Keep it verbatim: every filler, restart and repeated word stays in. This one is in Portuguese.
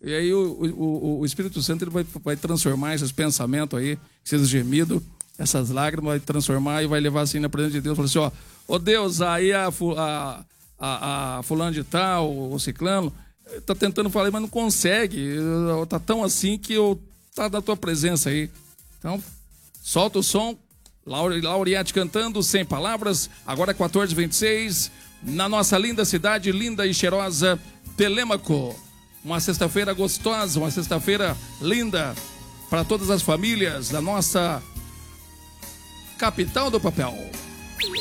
E aí o, o, o Espírito Santo ele vai, vai transformar esses pensamentos aí, esses gemidos, essas lágrimas, vai transformar e vai levar assim na presença de Deus. Fala assim, ó, ô Deus, aí a, a, a, a fulano de tal, o ciclano, tá tentando falar, mas não consegue. Tá tão assim que eu tá da tua presença aí. Então, solta o som. Lauriette cantando, Sem Palavras. Agora quatorze e vinte e seis, na nossa linda cidade, linda e cheirosa, Telêmaco. Uma sexta-feira gostosa, uma sexta-feira linda para todas as famílias da nossa capital do papel.